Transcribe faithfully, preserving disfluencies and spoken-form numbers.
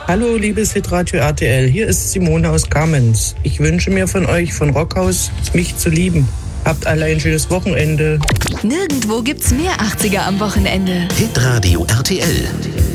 Hallo, liebes Hitradio R T L, hier ist Simone aus Kamenz. Ich wünsche mir von euch, von Rockhaus, mich zu lieben. Habt alle ein schönes Wochenende. Nirgendwo gibt's mehr achtziger am Wochenende. Hitradio R T L.